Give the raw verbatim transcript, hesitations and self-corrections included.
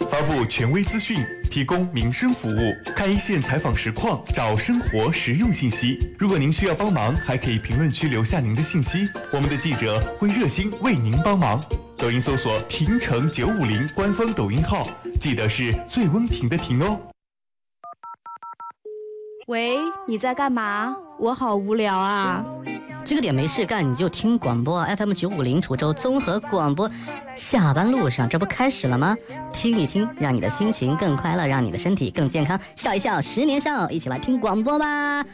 发布权威资讯，提供民生服务，看一线采访实况，找生活实用信息。如果您需要帮忙，还可以评论区留下您的信息，我们的记者会热心为您帮忙。抖音搜索婷城九五零官方抖音号，记得是最温婷的婷哦。 喂，你在干嘛？我好无聊啊。 这个点没事干，你就听广播 F M 九五零滁州综合广播。下班路上，这不开始了吗？听一听，让你的心情更快乐，让你的身体更健康。笑一笑，十年少，一起来听广播吧。